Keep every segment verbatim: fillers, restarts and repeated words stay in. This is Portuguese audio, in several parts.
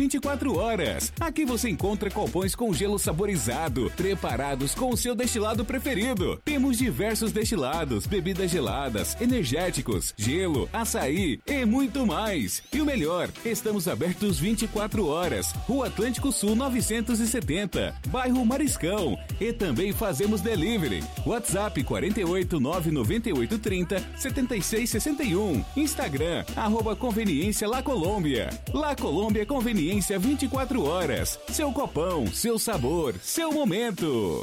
vinte e quatro horas. Aqui você encontra copões com gelo saborizado, preparados com o seu destilado preferido. Temos diversos destilados, bebidas geladas, energéticos, gelo, açaí e muito mais. E o melhor, estamos abertos vinte e quatro horas. Rua Atlântico Sul novecentos e setenta, bairro Mariscão. E também fazemos delivery. WhatsApp quarenta e oito, nove noventa e oito, trinta, setenta e seis sessenta e um. Instagram, arroba Conveniência La Colômbia. La Colômbia Conveniência vinte e quatro horas. Seu copão, seu sabor, seu momento.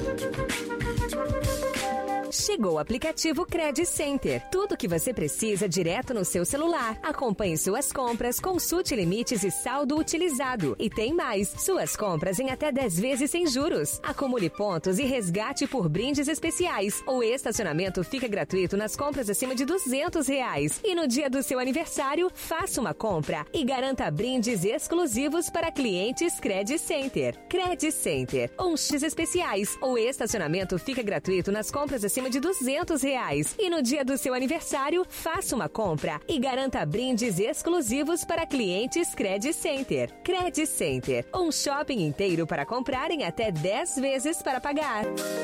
Chegou o aplicativo Credit Center. Tudo o que você precisa direto no seu celular. Acompanhe suas compras, consulte limites e saldo utilizado. E tem mais, suas compras em até dez vezes sem juros. Acumule pontos e resgate por brindes especiais. O estacionamento fica gratuito nas compras acima de duzentos reais. E no dia do seu aniversário, faça uma compra e garanta brindes exclusivos para clientes Credit Center. Credit Center, um X especiais. O estacionamento fica gratuito nas compras acima de duzentos reais. E no dia do seu aniversário, faça uma compra e garanta brindes exclusivos para clientes Credit Center. Credit Center, um shopping inteiro para comprar em até dez vezes para pagar.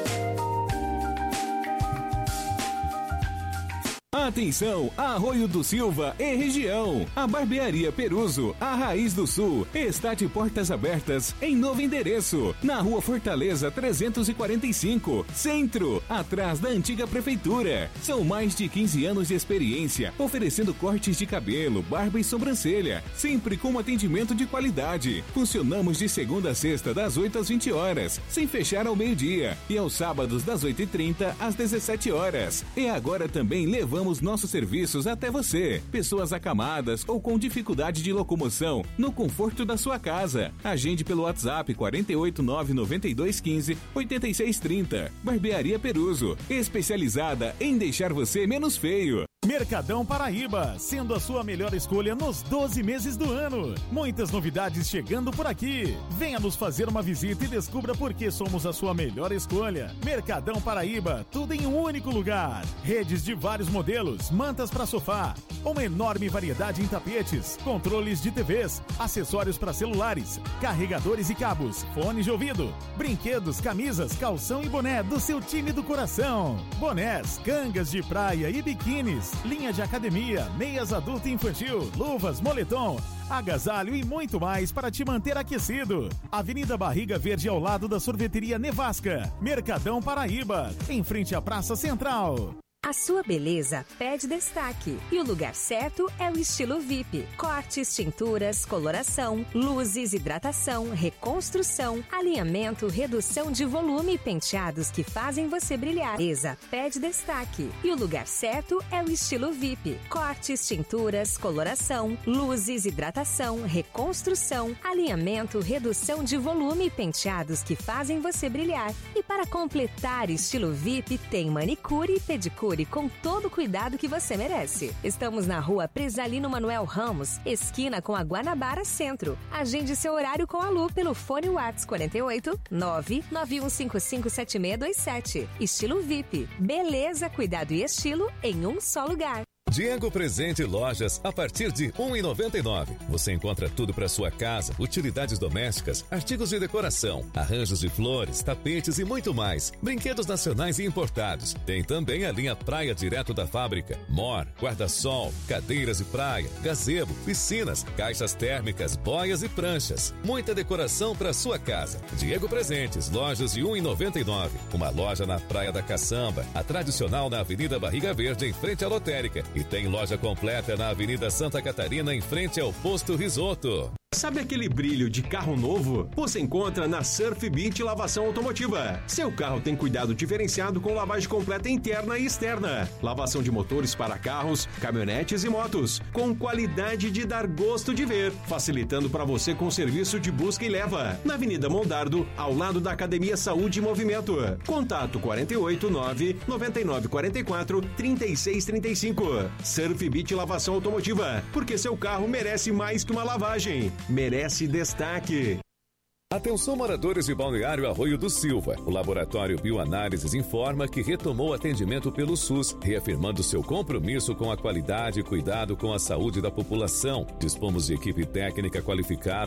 Atenção, Arroio do Silva e região. A Barbearia Peruso, a Raiz do Sul, está de portas abertas em novo endereço, na Rua Fortaleza trezentos e quarenta e cinco, Centro, atrás da antiga prefeitura. São mais de quinze anos de experiência, oferecendo cortes de cabelo, barba e sobrancelha, sempre com atendimento de qualidade. Funcionamos de segunda a sexta, das oito às vinte horas, sem fechar ao meio-dia, e aos sábados das oito e trinta às dezessete horas. E agora também levamos nossos serviços até você. Pessoas acamadas ou com dificuldade de locomoção, no conforto da sua casa. Agende pelo WhatsApp quarenta e oito, nove noventa e dois, quinze, oitenta e seis, trinta. Barbearia Peruso, especializada em deixar você menos feio. Mercadão Paraíba, sendo a sua melhor escolha nos doze meses do ano. Muitas novidades chegando por aqui. Venha nos fazer uma visita e descubra por que somos a sua melhor escolha. Mercadão Paraíba, tudo em um único lugar. Redes de vários modelos, mantas para sofá, uma enorme variedade em tapetes, controles de T Vs, acessórios para celulares, carregadores e cabos, fones de ouvido, brinquedos, camisas, calção e boné do seu time do coração. Bonés, cangas de praia e biquínis, linha de academia, meias adulto e infantil, luvas, moletom, agasalho e muito mais para te manter aquecido. Avenida Barriga Verde, ao lado da sorveteria Nevasca. Mercadão Paraíba, em frente à Praça Central. A sua beleza pede destaque e o lugar certo é o estilo V I P. Cortes, tinturas, coloração, luzes, hidratação, reconstrução, alinhamento, redução de volume e penteados que fazem você brilhar. Beleza pede destaque e o lugar certo é o estilo V I P. Cortes, tinturas, coloração, luzes, hidratação, reconstrução, alinhamento, redução de volume e penteados que fazem você brilhar. E para completar estilo V I P, tem manicure e pedicure com todo o cuidado que você merece. Estamos na Rua Presalino Manuel Ramos, esquina com a Guanabara Centro. Agende seu horário com a Lu pelo fone WhatsApp quarenta e oito, nove nove um cinco cinco sete seis dois sete. Estilo V I P. Beleza, cuidado e estilo em um só lugar. Diego Presente Lojas, a partir de um real e noventa e nove centavos. Você encontra tudo para sua casa, utilidades domésticas, artigos de decoração, arranjos de flores, tapetes e muito mais. Brinquedos nacionais e importados. Tem também a linha Praia direto da fábrica. Mor, guarda-sol, cadeiras de praia, gazebo, piscinas, caixas térmicas, boias e pranchas. Muita decoração para sua casa. Diego Presentes, lojas de um real e noventa e nove centavos. Uma loja na Praia da Caçamba, a tradicional na Avenida Barriga Verde, em frente à lotérica. E tem loja completa na Avenida Santa Catarina, em frente ao Posto Risoto. Sabe aquele brilho de carro novo? Você encontra na Surf Beach Lavação Automotiva. Seu carro tem cuidado diferenciado com lavagem completa interna e externa. Lavação de motores para carros, caminhonetes e motos, com qualidade de dar gosto de ver, facilitando para você com serviço de busca e leva. Na Avenida Mondardo, ao lado da Academia Saúde e Movimento. Contato quarenta e oito, nove noventa e nove quarenta e quatro, trinta e seis trinta e cinco. Surf Beach Lavação Automotiva, porque seu carro merece mais que uma lavagem. Merece destaque. Atenção, moradores de Balneário Arroio do Silva. O Laboratório Bioanálises informa que retomou o atendimento pelo SUS, reafirmando seu compromisso com a qualidade e cuidado com a saúde da população. Dispomos de equipe técnica qualificada